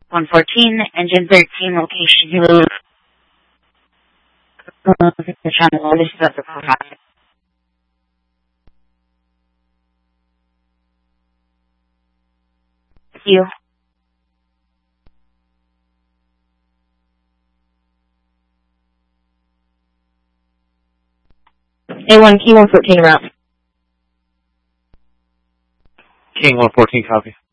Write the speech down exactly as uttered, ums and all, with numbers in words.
one fourteen, engine thirteen, location Hulu. The channel, this is the profile. Thank you. A one, Key one fourteen route. King one fourteen, copy.